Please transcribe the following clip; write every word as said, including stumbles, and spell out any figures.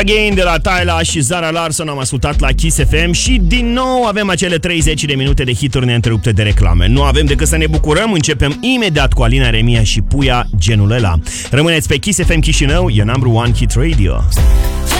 Again de la Tyla și Zara Larsson am ascultat la Kiss F M și din nou avem acele treizeci de minute de hituri neîntrerupte de reclame. Nu avem decât să ne bucurăm, începem imediat cu Alina Remia și Puia, Genul ăla. Rămâneți pe Kiss F M Chișinău, e number one hit radio.